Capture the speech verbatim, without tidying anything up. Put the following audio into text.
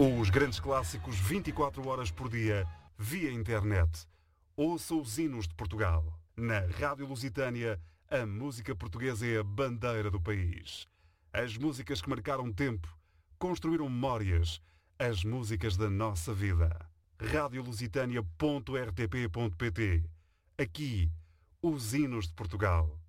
Os grandes clássicos vinte e quatro horas por dia, via internet. Ouça os hinos de Portugal. Na Rádio Lusitânia, a música portuguesa é a bandeira do país. As músicas que marcaram tempo, construíram memórias, as músicas da nossa vida. rádio lusitânia ponto r t p ponto p t. Aqui, os hinos de Portugal.